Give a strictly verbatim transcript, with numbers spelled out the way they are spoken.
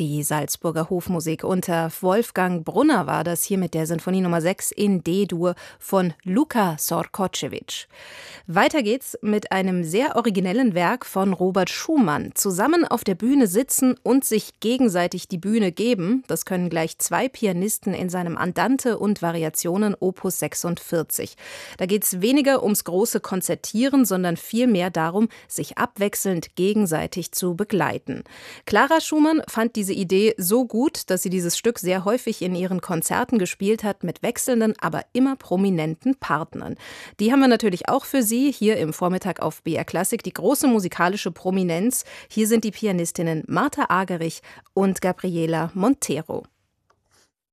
Die Salzburger Hofmusik unter Wolfgang Brunner war das hier mit der Sinfonie Nummer sechs in D-Dur von Luka Sorkocevic. Weiter geht's mit einem sehr originellen Werk von Robert Schumann. Zusammen auf der Bühne sitzen und sich gegenseitig die Bühne geben, das können gleich zwei Pianisten in seinem Andante und Variationen Opus sechsundvierzig. Da geht's weniger ums große Konzertieren, sondern vielmehr darum, sich abwechselnd gegenseitig zu begleiten. Clara Schumann fand diese Idee so gut, dass sie dieses Stück sehr häufig in ihren Konzerten gespielt hat, mit wechselnden, aber immer prominenten Partnern. Die haben wir natürlich auch für Sie hier im Vormittag auf B R Klassik, die große musikalische Prominenz. Hier sind die Pianistinnen Martha Agerich und Gabriela Montero.